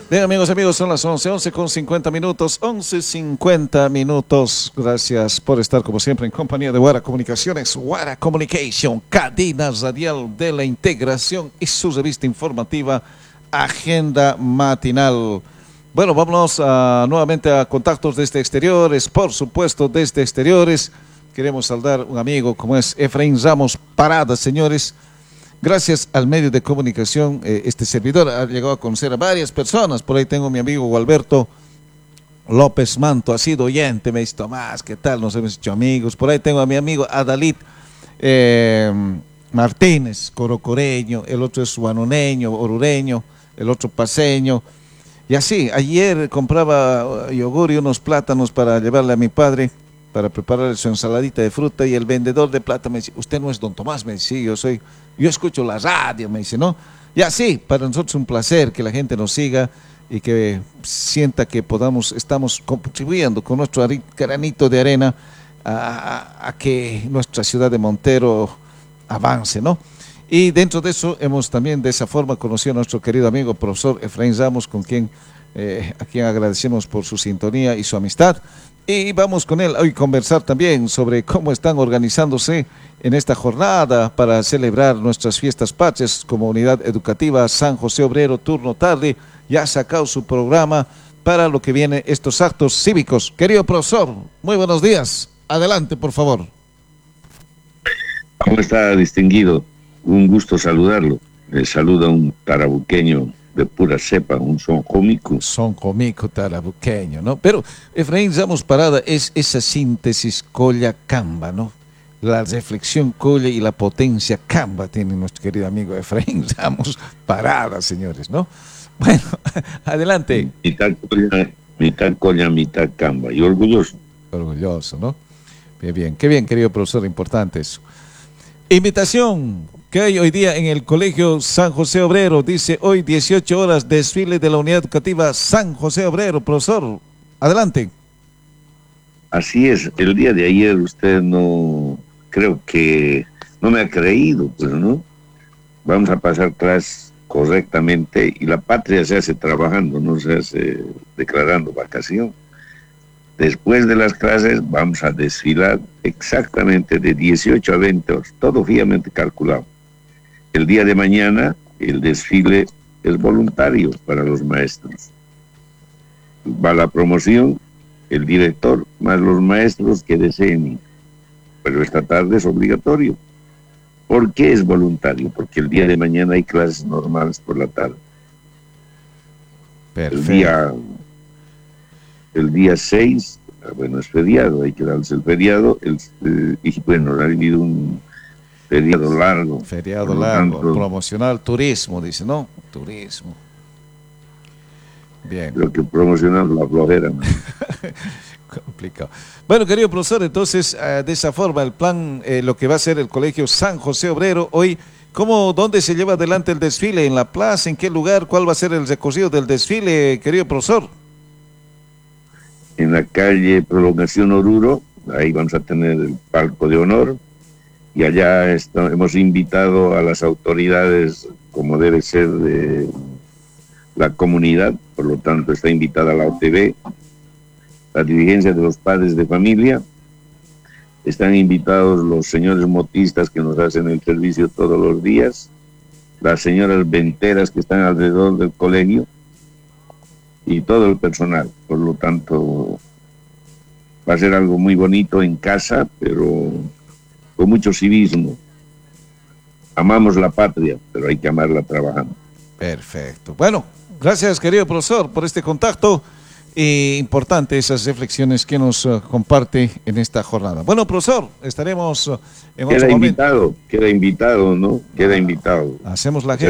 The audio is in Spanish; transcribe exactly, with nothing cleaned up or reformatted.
Bien, amigos, amigos, son las once, once con cincuenta minutos, once cincuenta minutos. Gracias por estar, como siempre, en compañía de Guara Comunicaciones, Guara Communication, cadena radial de la integración y su revista informativa, Agenda Matinal. Bueno, vámonos a, nuevamente a contactos desde exteriores, por supuesto, desde exteriores. Queremos saludar a un amigo como es Efraín Ramos Parada, señores. Gracias al medio de comunicación, eh, este servidor ha llegado a conocer a varias personas. Por ahí tengo a mi amigo Gualberto López Manto, ha sido oyente, me dice: Tomás, ¿qué tal? Nos hemos hecho amigos. Por ahí tengo a mi amigo Adalit eh, Martínez, corocoreño, el otro es guanoneño, orureño, el otro paseño. Y así, ayer compraba yogur y unos plátanos para llevarle a mi padre, para preparar su ensaladita de fruta, y el vendedor de plata me dice: usted no es don Tomás. Me dice: sí, yo soy, yo escucho la radio, me dice, ¿no? Y así, para nosotros es un placer que la gente nos siga y que sienta que podamos, estamos contribuyendo con nuestro granito de arena a, a, a que nuestra ciudad de Montero avance, ¿no? Y dentro de eso hemos también de esa forma conocido a nuestro querido amigo profesor Efraín Ramos, con quien, eh, a quien agradecemos por su sintonía y su amistad. Y vamos con él hoy a conversar también sobre cómo están organizándose en esta jornada para celebrar nuestras fiestas patrias. Como unidad educativa San José Obrero Turno Tarde ya ha sacado su programa para lo que viene estos actos cívicos. Querido profesor, muy buenos días. Adelante, por favor. ¿Cómo está, distinguido? Un gusto saludarlo. Le saluda un tarabuqueño de pura cepa, un sonjomico. Sonjomico tarabuqueño, ¿no? Pero Efraín Ramos Parada es esa síntesis colla-camba, ¿no? La reflexión colla y la potencia camba tiene nuestro querido amigo Efraín Ramos Parada, señores, ¿no? Bueno, adelante. Mitad colla, mitad colla, mitad camba. Y orgulloso. Orgulloso, ¿no? Bien, bien. Qué bien, querido profesor, importante eso. Invitación que hay hoy día en el Colegio San José Obrero. Dice hoy dieciocho horas, desfile de la Unidad Educativa San José Obrero. Profesor, adelante. Así es, el día de ayer usted no, creo que no me ha creído, pues, ¿no? Vamos a pasar atrás correctamente, y la patria se hace trabajando, no se hace declarando vacación. Después de las clases vamos a desfilar exactamente de dieciocho a veinte horas, todo fríamente calculado. El día de mañana el desfile es voluntario para los maestros. Va la promoción, el director, más los maestros que deseen ir. Pero esta tarde es obligatorio. ¿Por qué es voluntario? Porque el día de mañana hay clases normales por la tarde. Perfecto. El día... El día seis, bueno, es feriado, hay que darles el feriado, el, eh, y bueno, ha habido un feriado largo. Feriado largo, tanto, promocional, turismo, dice, ¿no? Turismo. Bien. Creo que promocional la flojera. Complicado. Bueno, querido profesor, entonces, uh, de esa forma, el plan, eh, lo que va a ser el Colegio San José Obrero, hoy, ¿cómo, dónde se lleva adelante el desfile? ¿En la plaza? ¿En qué lugar? ¿Cuál va a ser el recorrido del desfile, querido profesor? En la calle Prolongación Oruro, ahí vamos a tener el palco de honor, y allá está, hemos invitado a las autoridades, como debe ser, de la comunidad, por lo tanto está invitada la O T V, la dirigencia de los padres de familia, están invitados los señores motistas que nos hacen el servicio todos los días, las señoras venteras que están alrededor del colegio, y todo el personal. Por lo tanto, va a ser algo muy bonito en casa, pero con mucho civismo. Amamos la patria, pero hay que amarla trabajando. Perfecto. Bueno, gracias, querido profesor, por este contacto. Eh, importante esas reflexiones que nos uh, comparte en esta jornada. Bueno, profesor, estaremos uh, en queda otro invitado, momento. Queda invitado, ¿no? Queda invitado. Hacemos la